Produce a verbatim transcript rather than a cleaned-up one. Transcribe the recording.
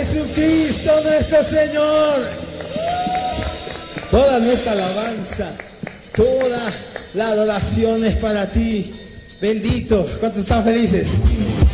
Jesucristo nuestro Señor. Toda nuestra alabanza, toda la adoración es para ti. Bendito. ¿Cuántos están felices?